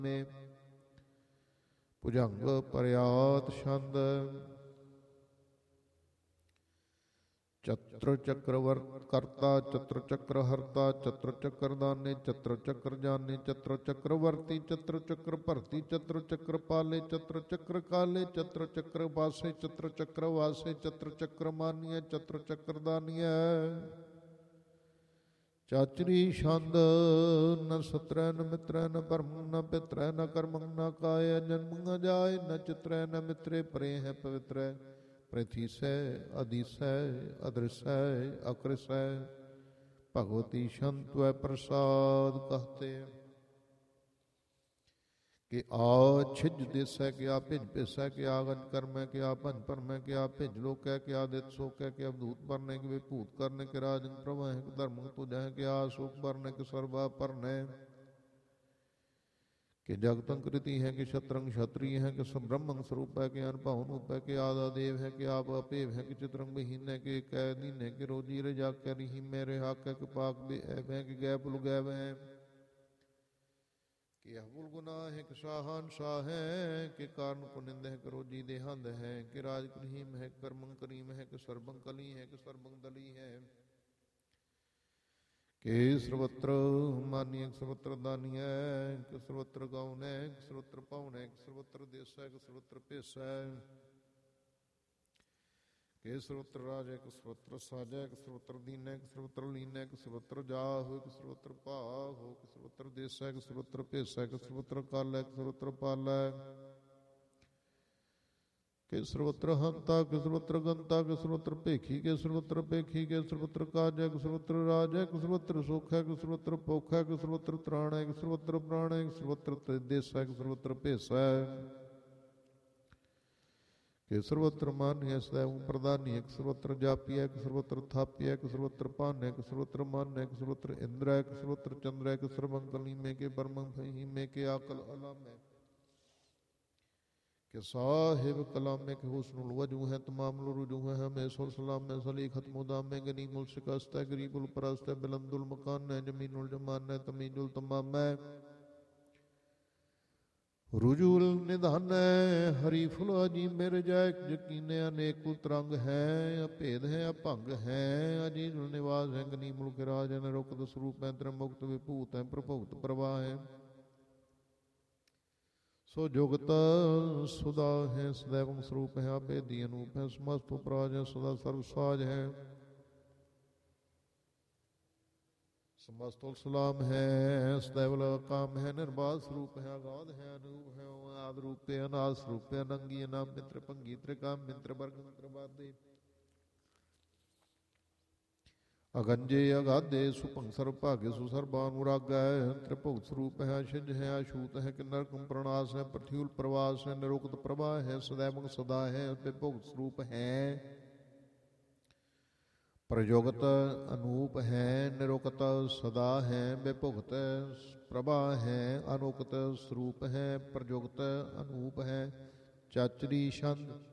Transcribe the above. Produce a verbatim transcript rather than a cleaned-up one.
ਮੇ ਭੁਜੰਗ ਪਰਿਆਤ ਛੰਦ ਚਤੁਰ ਚੱਕਰਵਰਤ ਕਰਤਾ ਚਤੁਰ ਚੱਕਰ ਹਰਤਾ ਚਤੁਰ ਚੱਕਰ ਦਾਨੇ ਚਤੁਰ ਚੱਕਰ ਜਾਨੇ ਚਤੁਰ ਚੱਕਰ ਵਰਤੀ ਚਤੁਰ ਚੱਕਰ ਭਰਤੀ ਚਤੁਰ ਚੱਕਰ ਪਾਲੇ ਚਤੁਰ ਚੱਕਰ ਕਾਲੇ ਚਤੁਰ ਚੱਕਰ ਵਾਸੇ ਚਤੁਰ ਚੱਕਰ ਵਾਸੇ ਚਤੁਰ ਚੱਕਰ ਮਾਨੀਐ ਚਤੁਰ ਚੱਕਰ ਦਾਨੀਐ ਚਾਚਰੀ ਛੰਦ ਨ ਸਤਰੈ ਨ ਮਿਤਰੈ ਨ ਭਰਮ ਨ ਪਿਤਰੈ ਨ ਕਰਮੰ ਨ ਕਾਇ ਜਨਮ ਜਾਇ ਨ ਚਿਤਰੈ ਨ ਮਿਤਰੇ ਪਰੇ ਹੈ ਪਵਿੱਤਰੈ ਪ੍ਰਥੀਸੈ ਅਦੀਸੈ ਅਦ੍ਰਿਸੈ ਅਕ੍ਰਿਸੈ ਭਗਵਤੀ ਸ਼ੰਤਵੈ ਪ੍ਰਸਾਦ ਕਹਤੇ ਕਿ ਆ ਛਿਜ ਦੇਸੈ ਕਿ ਆ ਭਿਜ ਪੇਸੈ ਕਿ ਆ ਗਨ ਕਰਮੈ ਕਿ ਆ ਭੰਜ ਭਰਮੈ ਕਿ ਆ ਭਿਜ ਲੋਕੈ ਕਿ ਆ ਦਿਤ ਸੋਕੈ ਕਿ ਅਵਧੂਤ ਪਰਨੈ ਕਿ ਵਿਭੂਤ ਕਰਨੈ ਕਿ ਰਾਜਨ ਪ੍ਰਭਾਹਿ ਕਿ ਧਰਮ ਤੁਜੈ ਕਿ ਆ ਸੁਖ ਪਰਨੈ ਕਿ ਸਰਵਾ ਪਰਨੈ ਕਿ ਜਗਤੰ ਕ੍ਰਿਤੀ ਹੈ ਕਿ ਸ਼ਤਰੰਗ ਛਤਰੀ ਹੈ ਕਿ ਬ੍ਰਹਮੰ ਸਰੂਪ ਹੈ ਕਿ ਅਨਭਵ ਨੂਪ ਹੈ ਕਿ ਆਦਾ ਦੇਵ ਹੈ ਕਿ ਆਪ ਅਪੇਵ ਹੈ ਕਿ ਚਿਤਰੰਗ ਬਹੀਨ ਹੈ ਕਿ ਕੈ ਦੀਨ ਹੈ ਕਿ ਰੋਜੀ ਰਜਾ ਕੈ ਰਹੀ ਮੇਰੇ ਹੱਕ ਹੈ ਕਿ ਪਾਕ ਬੇ ਐ ਕਿ ਗੈ ਪੁਲ ਗੈ ਵੈ ਕਿ ਅਹਬੁਲ ਗੁਨਾਹ ਹੈ ਕਿ ਸ਼ਾਹਨ ਸ਼ਾਹ ਹੈ ਕਿ ਕਾਰਨ ਪੁਨਿੰਦ ਹੈ ਕਿ ਰੋਜੀ ਦੇਹੰਦ ਹੈ ਕਿ ਰਾਜ ਕਰੀਮ ਹੈ ਕਰਮੰ ਕਰੀਮ ਹੈ ਕਿ ਸਰਬੰ ਕਲੀ ਹੈ ਕਿ ਸਰਬੰ ਦਲੀ ਹੈ ਕਿ ਸਰਵਤਰ ਮਾਨੀਐ ਕਿ ਸਰਵਤਰ ਦਾਨੀਐ ਕਿ ਸਰਵਤਰ ਗਾਉਨੈ ਕਿ ਸਰਵਤਰ ਪਾਉਨੈ ਕਿ ਸਰਵਤਰ ਦੇਸੈ ਕਿ ਸਰਵਤਰ ਭੇਸੈ ਕਿ ਸਰਵਤਰ ਰਾਜੈ ਕਿ ਸਰਵਤਰ ਸਾਜੈ ਕਿ ਸਰਵਤਰ ਦੀਨੈ ਕਿ ਸਰਵਤਰ ਲੀਨੈ ਕਿ ਸਰਵਤਰ ਜਾਹੁ ਕਿ ਸਰਵਤਰ ਭਾਹੁ ਕਿ ਸਰਵਤਰ ਦੇਸੈ ਕਿ ਸਰਵਤਰ ਭੇਸੈ ਕਿ ਸਰਵਤਰ ਕਾਲੈ ਕਿ ਸਰਵਤਰ ਪਾਲੈ ਕਿ ਸਰਵਤਰ ਹੰਤਾ ਕਿ ਸਰਵਤਰ ਗੰਤਾ ਕਿ ਸਰਵਤਰ ਭੇਖੀ ਕਿ ਸਰਵਤਰ ਭੇਖੀ ਕਿ ਸਰਵਤਰ ਕਾਜੈ ਕਿ ਸਰਵਤਰ ਰਾਜੈ ਕਿ ਸਰਵਤਰ ਸੁਖ ਹੈ ਕਿ ਸਰਵਤਰ ਭੁਖ ਹੈ ਕਿ ਸਰਵਤਰ ਤ੍ਰਾਣ ਹੈ ਕਿ ਸਰਵਤਰ ਪ੍ਰਾਣ ਹੈ ਕਿ ਸਰਵਤਰ ਦੇਸੈ ਕਿ ਸਰਵਤਰ ਭੇਸੈ ਕਿ ਸਰਵਤਰ ਮਾਨਿਐ ਸदैव ਪ੍ਰਧਾਨੀ ਕਿ ਸਰਵਤਰ ਜਾਪੀਐ ਕਿ ਸਰਵਤਰ ਥਾਪੀਐ ਕਿ ਸਰਵਤਰ ਭਾਨੈ ਕਿ ਸਰਵਤਰ ਮਾਨੈ ਕਿ ਸਰਵਤਰ ਇੰਦਰੈ ਕਿ ਸਰਵਤਰ ਚੰਦਰੈ ਕਿ ਸਰਬੰ ਕਲੀਮੇ ਕਿ ਬਰਮੰ ਫਹੀਮੇ ਕਿ ਆਕਲ ਅਲਾਮੈ ਕਿ ਸਾਹਿਬ ਕਲਾਮੇ ਕਿ ਹੁਸਨੁਲ ਵਜੂ ਹੈ ਤਮਾਮ ਰੁਜੂ ਹੈ ਹਮੇ ਸੁਰ ਸਲਾਮੇ ਸਲੀਖਤ ਮੁਦਾਮੇ ਗਨੀਮੁਲ ਸ਼ਿਕਸਤੈ ਗਰੀਬੁਲ ਪਰਸਤੈ ਬਿਲੰਦੁਲ ਮਕਾਨੈ ਜਮੀਨੁਲ ਜਮਾਨੈ ਤਮੀਨੁਲ ਤਮਾਮੈ ਰੁਜੂਲ ਨਿਧਾਨੈ ਹਰੀਫੁਲ ਅਜੀ ਮੇਰੇ ਜੈ ਯਕੀਨੇ ਅਨੇਕ ਤਰੰਗ ਹੈ ਅਭੇਦ ਹੈ ਅਭੰਗ ਹੈ ਅਜੀਨੁਲ ਨਿਵਾਸ ਹੈ ਗਨੀਮੁਲ ਕਿਰਾਜ ਹੈ ਰੁਕਤ ਸਰੂਪ ਹੈ ਤ੍ਰਿਮੁਕਤ ਵਿਭੂਤ ਹੈ ਪ੍ਰਭੁਤ ਪ੍ਰਵਾਹ ਹੈ ਸੋ ਜੁਗਤ ਸੁਦਾ ਹੈ ਸदैव ਸਰੂਪ ਹੈ ਅਭੇਦੀ ਅਨੂਪ ਹੈ ਸਮਸਤ ਉਪਰਾਜ ਹੈ ਸਦਾ ਸਰਬ ਸਾਜ ਹੈ ਸਮਸਤੁਲ ਸਲਾਮ ਹੈ ਸदैव ਕਾਮ ਹੈ ਨਿਰਬਾਧ ਸਰੂਪ ਹੈ ਅਗਾਧ ਹੈ ਅਨੂਪ ਹੈ ਆਦ ਰੂਪੇ ਅਨਾਦ ਸਰੂਪੇ ਅਨੰਗੀ ਅਨਾਮ ਮਿੱਤਰ ਭੰਗੀ ਤ੍ਰਿਕਾਮ ਮਿੱਤਰ ਵਰਗ ਮਿੱਤਰ ਬਾਦੇ ਅਗੰਜੇ ਅਗਾਧੇ ਸੁਭੰ ਸਰਬ ਭਾਗੇ ਸੁਸਰਬਾ ਅਨੁਰਾਗੈ ਤ੍ਰਿਭੁਗਤ ਸਰੂਪ ਹੈ ਅਸ਼ਿਜ ਹੈ ਅਛੂਤ ਹੈ ਕਿ ਨਰਕੰ ਪ੍ਰਣਾਸ ਹੈ ਪ੍ਰਥਿਉਲ ਪ੍ਰਵਾਸ ਹੈ ਨਿਰੁਕਤ ਪ੍ਰਭਾ ਹੈ ਸदैव ਸਦਾ ਹੈ ਵਿਭੁਗਤ ਸਰੂਪ ਹੈ ਪ੍ਰਯੁਗਤ ਅਨੂਪ ਹੈ ਨਿਰੁਕਤ ਸਦਾ ਹੈ ਵਿਭੁਗਤ ਪ੍ਰਭਾ ਹੈ ਅਨੁਕਤ ਸਰੂਪ ਹੈ ਪ੍ਰਯੁਗਤ ਅਨੂਪ ਹੈ ਚਾਚਰੀ ਛੰਦ